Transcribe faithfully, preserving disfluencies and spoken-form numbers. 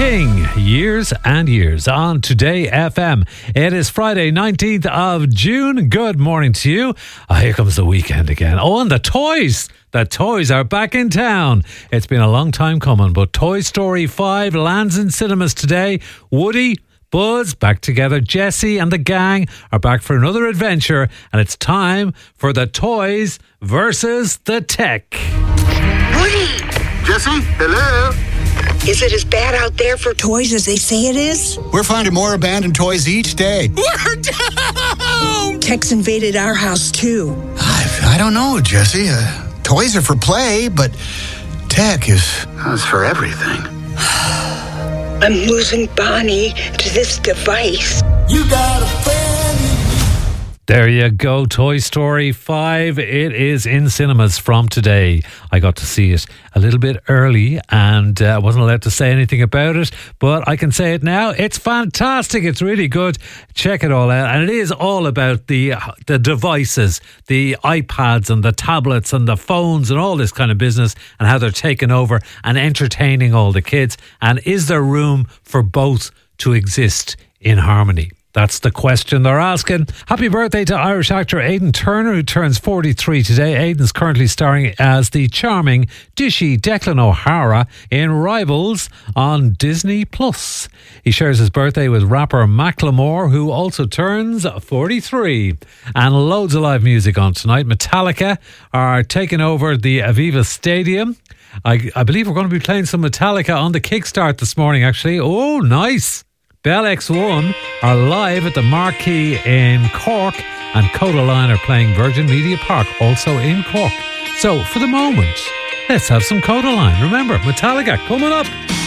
King, years and years on Today F M. It is Friday, nineteenth of June. Good morning to you. Oh, here comes the weekend again. Oh, and the toys. The toys are back in town. It's been a long time coming, but Toy Story five lands in cinemas today. Woody, Buzz back together. Jessie and the gang are back for another adventure, and it's time for the toys versus the tech. Woody! Jessie, hello? Is it as bad out there for toys as they say it is? We're finding more abandoned toys each day. We're down! Tech's invaded our house, too. I, I don't know, Jessie. Uh, toys are for play, but tech is, is for everything. I'm losing Bonnie to this device. You got a friend. There you go, Toy Story five. It is in cinemas from today. I got to see it a little bit early and I uh, wasn't allowed to say anything about it, but I can say it now. It's fantastic. It's really good. Check it all out. And it is all about the the devices, the iPads and the tablets and the phones and all this kind of business and how they're taking over and entertaining all the kids. And is there room for both to exist in harmony? That's the question they're asking. Happy birthday to Irish actor Aidan Turner, who turns forty-three today. Aidan's currently starring as the charming, dishy Declan O'Hara in Rivals on Disney Plus. He shares his birthday with rapper Macklemore, who also turns forty-three. And loads of live music on tonight. Metallica are taking over the Aviva Stadium. I, I believe we're going to be playing some Metallica on the Kickstart this morning, actually. Oh, nice. Bell X one are live at the Marquee in Cork, and Codaline are playing Virgin Media Park, also in Cork. So, for the moment, let's have some Codaline. Remember, Metallica coming up.